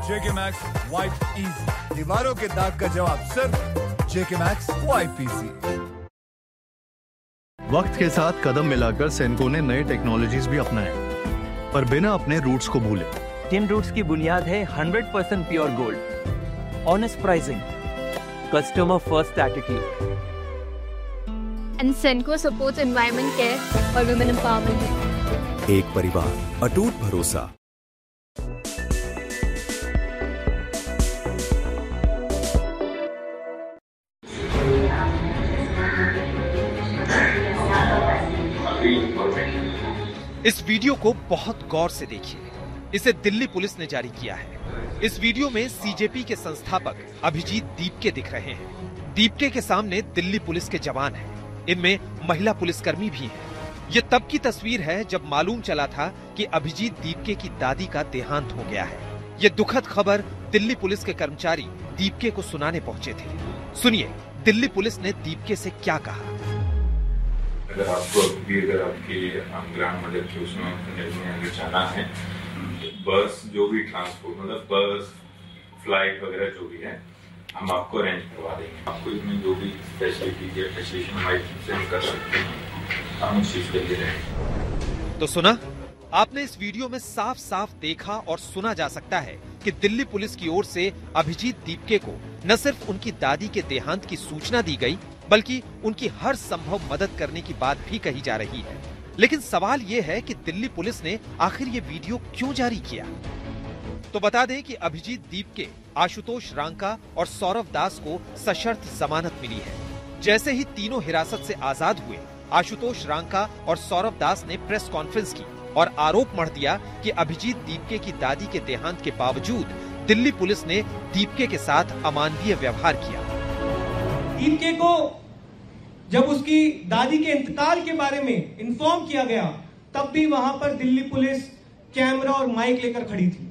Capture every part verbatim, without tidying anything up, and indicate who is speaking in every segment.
Speaker 1: जेके max wipe easy, दीवारों के दाग का जवाब सिर्फ जेके मैक्स वाइप इजी।
Speaker 2: वक्त के साथ कदम मिलाकर सेनको ने नए टेक्नोलॉजीज भी अपनाए, पर बिना अपने रूट्स को भूले।
Speaker 3: जिन रूट्स की बुनियाद है hundred percent pure gold, honest pricing, customer first attitude,
Speaker 4: and Senco supports environment care और women empowerment।
Speaker 5: एक परिवार, अटूट भरोसा।
Speaker 6: इस वीडियो को बहुत गौर से देखिए। इसे दिल्ली पुलिस ने जारी किया है। इस वीडियो में सीजेपी के संस्थापक अभिजीत दीपके दिख रहे हैं। दीपके के सामने दिल्ली पुलिस के जवान हैं। इनमें महिला पुलिसकर्मी भी हैं। ये तब की तस्वीर है जब मालूम चला था कि अभिजीत दीपके की दादी का देहांत हो गया है। ये दुखद खबर दिल्ली पुलिस के कर्मचारी दीपके को सुनाने पहुंचे थे। सुनिए दिल्ली पुलिस ने दीपके से क्या कहा।
Speaker 7: अगर आपको भी अगर आपके ग्रांड मदर के उसमें अगर जाना है, बस जो भी ट्रांसपोर्ट मतलब बस फ्लाइट वगैरह जो भी है हम आपको अरेंज करवा देंगे। आपको इसमें जो भी फैसिलिटी या फैसिलिटेशन हमारी से हम कर सकते हैं, हम उस चीज के लिए रहें।
Speaker 6: तो सुना आपने, इस वीडियो में साफ साफ देखा और सुना जा सकता है कि दिल्ली पुलिस की ओर से अभिजीत दीपके को न सिर्फ उनकी दादी के देहांत की सूचना दी गई, बल्कि उनकी हर संभव मदद करने की बात भी कही जा रही है। लेकिन सवाल ये है कि दिल्ली पुलिस ने आखिर ये वीडियो क्यों जारी किया। तो बता दें कि अभिजीत दीपके, आशुतोष रांका और सौरव दास को सशर्त जमानत मिली है। जैसे ही तीनों हिरासत से आजाद हुए, आशुतोष रांका और सौरव दास ने प्रेस कॉन्फ्रेंस की और आरोप मढ़ दिया कि अभिजीत दीपके की दादी के देहांत के बावजूद दिल्ली पुलिस ने दीपके के साथ अमानवीय व्यवहार किया।
Speaker 8: दीपके को जब उसकी दादी के इंतकाल के बारे में इन्फॉर्म किया गया, तब भी वहां पर दिल्ली पुलिस कैमरा और माइक लेकर खड़ी थी।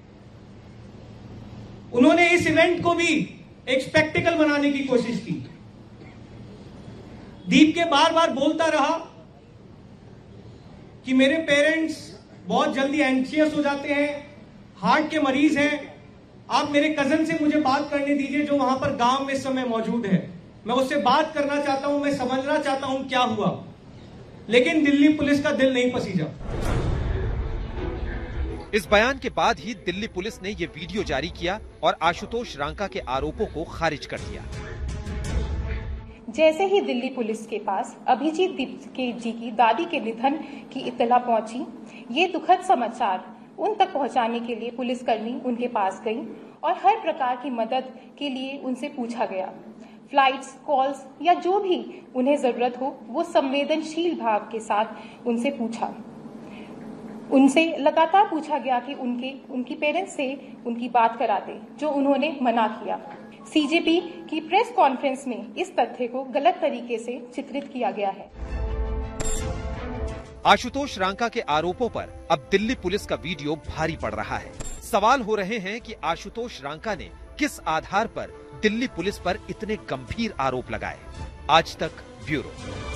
Speaker 8: उन्होंने इस इवेंट को भी एक स्पेक्टिकल बनाने की कोशिश की। दीपके बार बार बोलता रहा कि मेरे पेरेंट्स बहुत जल्दी एंशियस हो जाते हैं, हार्ट के मरीज हैं, आप मेरे कजन से मुझे बात करने दीजिए जो वहां पर गांव में इस समय मौजूद है, मैं उससे बात करना चाहता हूं, मैं समझना चाहता हूं क्या हुआ। लेकिन दिल्ली पुलिस का दिल नहीं पसीजा।
Speaker 6: इस बयान के बाद ही दिल्ली पुलिस ने ये वीडियो जारी किया और आशुतोष रांका के आरोपों को खारिज कर दिया।
Speaker 9: जैसे ही दिल्ली पुलिस के पास अभिजीत दीपके जी की दादी के निधन की इत्तला पहुंची, ये दुखद समाचार उन तक पहुंचाने के लिए पुलिसकर्मी उनके पास गई और हर प्रकार की मदद के लिए उनसे पूछा गया। फ्लाइट्स, कॉल्स या जो भी उन्हें जरूरत हो वो संवेदनशील भाव के साथ उनसे पूछा। उनसे लगातार पूछा गया कि उनके उनकी पेरेंट्स से उनकी बात करा दे, जो उन्होंने मना किया। सीजेपी की प्रेस कॉन्फ्रेंस में इस तथ्य को गलत तरीके से चित्रित किया गया है।
Speaker 6: आशुतोष रांका के आरोपों पर अब दिल्ली पुलिस का वीडियो भारी पड़ रहा है। सवाल हो रहे हैं कि आशुतोष रांका ने किस आधार पर दिल्ली पुलिस पर इतने गंभीर आरोप लगाए। आज तक ब्यूरो।